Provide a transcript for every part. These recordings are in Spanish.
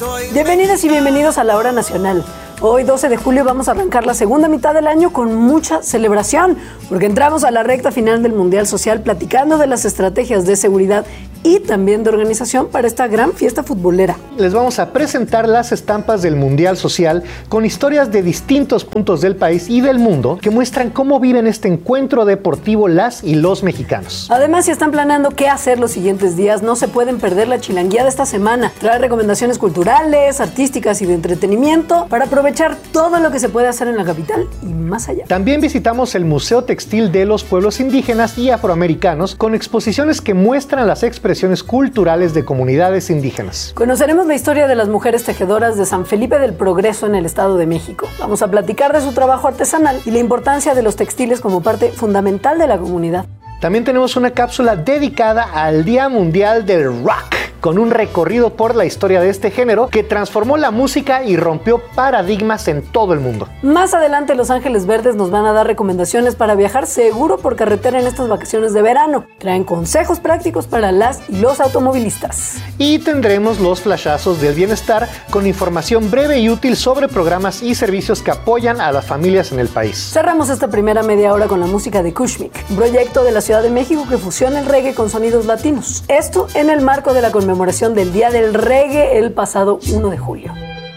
Bienvenidas y bienvenidos a La Hora Nacional. Hoy, 12 de julio, vamos a arrancar la segunda mitad del año con mucha celebración, porque entramos a la recta final del Mundial Social platicando de las estrategias de seguridad y también de organización para esta gran fiesta futbolera. Les vamos a presentar las estampas del Mundial Social con historias de distintos puntos del país y del mundo que muestran cómo viven este encuentro deportivo las y los mexicanos. Además, si están planeando qué hacer los siguientes días, no se pueden perder la chilanguía de esta semana. Trae recomendaciones culturales, artísticas y de entretenimiento para aprovechar todo lo que se puede hacer en la capital y más allá. También visitamos el Museo Textil de los Pueblos Indígenas y Afroamericanos con exposiciones que muestran las expresiones culturales de comunidades indígenas. Conoceremos la historia de las mujeres tejedoras de San Felipe del Progreso en el Estado de México. Vamos a platicar de su trabajo artesanal y la importancia de los textiles como parte fundamental de la comunidad. También tenemos una cápsula dedicada al Día Mundial del Rock, con un recorrido por la historia de este género que transformó la música y rompió paradigmas en todo el mundo. Más adelante, Los Ángeles Verdes nos van a dar recomendaciones para viajar seguro por carretera en estas vacaciones de verano. Traen consejos prácticos para las y los automovilistas. Y tendremos los flashazos del bienestar con información breve y útil sobre programas y servicios que apoyan a las familias en el país. Cerramos esta primera media hora con la música de Kushmik, un proyecto de la Ciudad de México que fusiona el reggae con sonidos latinos. Esto en el marco de la conmemoración del Día del Reggae el pasado 1 de julio.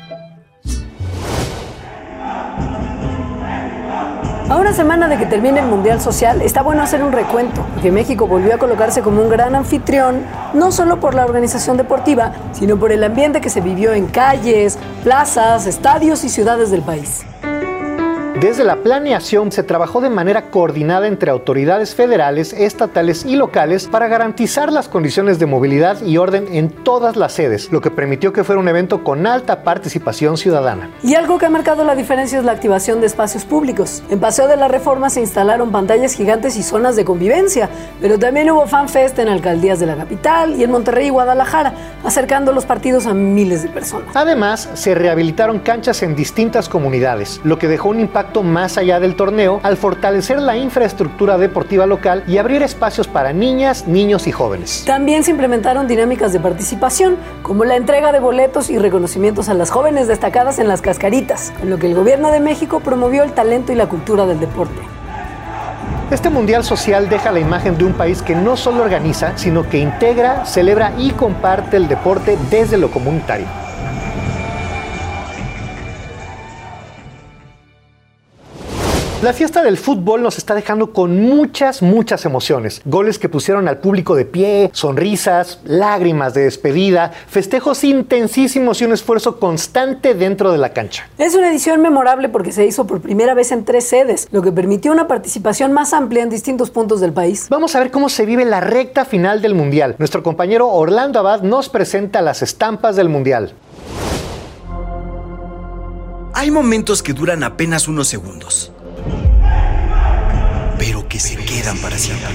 A una semana de que termine el Mundial Social, está bueno hacer un recuento, porque México volvió a colocarse como un gran anfitrión, no solo por la organización deportiva, sino por el ambiente que se vivió en calles, plazas, estadios y ciudades del país. Desde la planeación se trabajó de manera coordinada entre autoridades federales, estatales y locales para garantizar las condiciones de movilidad y orden en todas las sedes, lo que permitió que fuera un evento con alta participación ciudadana. Y algo que ha marcado la diferencia es la activación de espacios públicos. En Paseo de la Reforma se instalaron pantallas gigantes y zonas de convivencia, pero también hubo fanfest en alcaldías de la capital y en Monterrey y Guadalajara, acercando los partidos a miles de personas. Además, se rehabilitaron canchas en distintas comunidades, lo que dejó un impacto más allá del torneo al fortalecer la infraestructura deportiva local y abrir espacios para niñas, niños y jóvenes. También se implementaron dinámicas de participación, como la entrega de boletos y reconocimientos a las jóvenes destacadas en las cascaritas, con lo que el gobierno de México promovió el talento y la cultura del deporte. Este Mundial Social deja la imagen de un país que no solo organiza, sino que integra, celebra y comparte el deporte desde lo comunitario. La fiesta del fútbol nos está dejando con muchas emociones. Goles que pusieron al público de pie, sonrisas, lágrimas de despedida, festejos intensísimos y un esfuerzo constante dentro de la cancha. Es una edición memorable porque se hizo por primera vez en 3 sedes, lo que permitió una participación más amplia en distintos puntos del país. Vamos a ver cómo se vive la recta final del Mundial. Nuestro compañero Orlando Abad nos presenta las estampas del Mundial. Hay momentos que duran apenas unos segundos, pero que se quedan para siempre.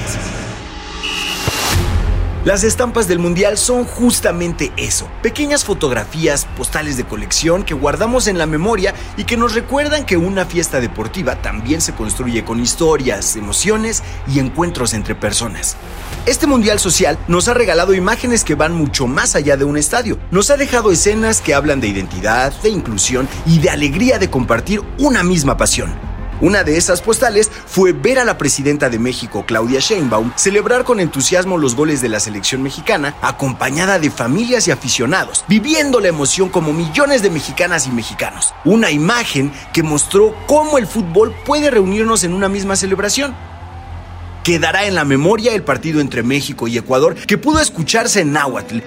Las estampas del Mundial son justamente eso, pequeñas fotografías, postales de colección que guardamos en la memoria y que nos recuerdan que una fiesta deportiva también se construye con historias, emociones y encuentros entre personas. Este Mundial Social nos ha regalado imágenes que van mucho más allá de un estadio. Nos ha dejado escenas que hablan de identidad, de inclusión y de alegría de compartir una misma pasión. Una de esas postales fue ver a la presidenta de México, Claudia Sheinbaum, celebrar con entusiasmo los goles de la selección mexicana, acompañada de familias y aficionados, viviendo la emoción como millones de mexicanas y mexicanos. Una imagen que mostró cómo el fútbol puede reunirnos en una misma celebración. Quedará en la memoria el partido entre México y Ecuador, que pudo escucharse en náhuatl,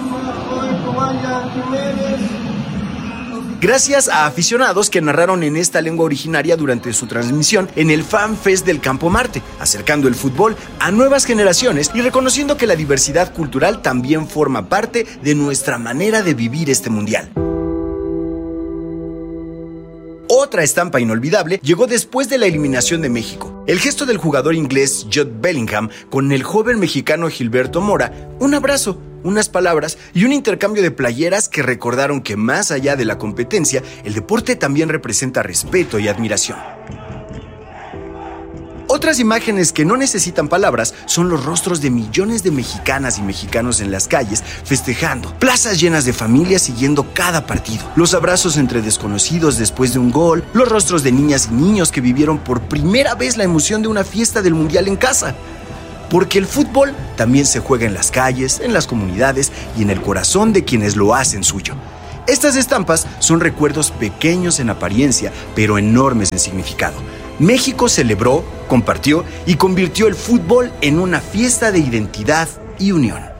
gracias a aficionados que narraron en esta lengua originaria durante su transmisión en el Fan Fest del Campo Marte, acercando el fútbol a nuevas generaciones y reconociendo que la diversidad cultural también forma parte de nuestra manera de vivir este mundial. Otra estampa inolvidable llegó después de la eliminación de México. El gesto del jugador inglés Jude Bellingham con el joven mexicano Gilberto Mora, un abrazo, unas palabras y un intercambio de playeras que recordaron que más allá de la competencia, el deporte también representa respeto y admiración. Otras imágenes que no necesitan palabras son los rostros de millones de mexicanas y mexicanos en las calles festejando, plazas llenas de familias siguiendo cada partido, los abrazos entre desconocidos después de un gol, los rostros de niñas y niños que vivieron por primera vez la emoción de una fiesta del Mundial en casa. Porque el fútbol también se juega en las calles, en las comunidades y en el corazón de quienes lo hacen suyo. Estas estampas son recuerdos pequeños en apariencia, pero enormes en significado. México celebró, compartió y convirtió el fútbol en una fiesta de identidad y unión.